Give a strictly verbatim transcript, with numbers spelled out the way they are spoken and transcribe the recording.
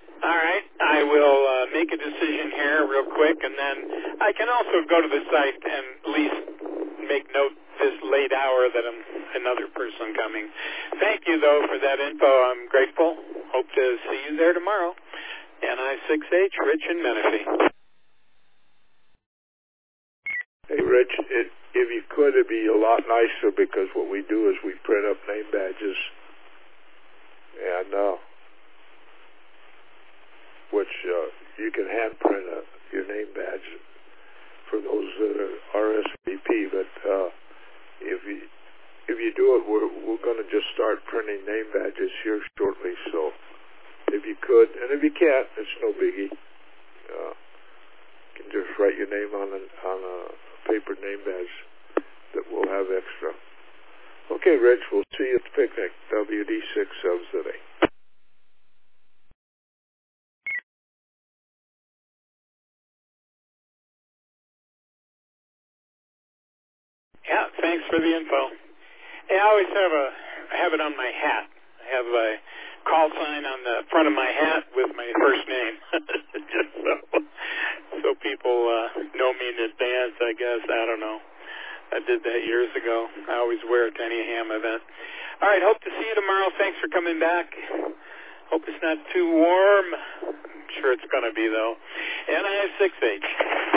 All right. I will uh, make a decision here real quick, and then I can also go to the site and at least make note this late hour that I'm another person coming. Thank you, though, for that info. I'm grateful. Hope to see you there tomorrow. N I six H, Rich in Menifee. Hey, Rich, it, if you could, it'd be a lot nicer because what we do is we print up name badges, and uh, which uh, you can hand print a, your name badge for those that are R S V P. But uh, if you if you do it, we're we're going to just start printing name badges here shortly. So if you could, and if you can't, it's no biggie. Uh, you can just write your name on a on a paper name badge that we'll have extra. Okay, Rich, we'll see you at the picnic. W D six Subsidy. Yeah, thanks for the info. Hey, I always have a I have it on my hat. I have a call sign on the front of my hat with my first name, just so so people uh, know me in advance. I guess I don't know. I did that years ago. I always wear it to any ham event. All right, hope to see you tomorrow. Thanks for coming back. Hope it's not too warm. I'm sure it's going to be, though. N I six H.